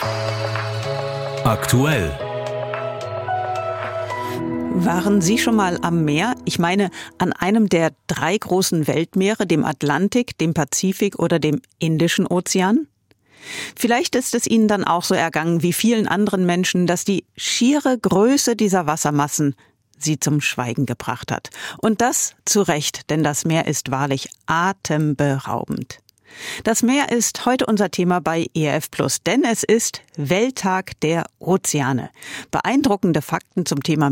Aktuell. Waren Sie schon mal am Meer? Ich meine, an einem der 3 großen Weltmeere, dem Atlantik, dem Pazifik oder dem Indischen Ozean? Vielleicht ist es Ihnen dann auch so ergangen wie vielen anderen Menschen, dass die schiere Größe dieser Wassermassen Sie zum Schweigen gebracht hat. Und das zu Recht, denn das Meer ist wahrlich atemberaubend. Das Meer ist heute unser Thema bei ERF+, denn es ist Welttag der Ozeane. Beeindruckende Fakten zum Thema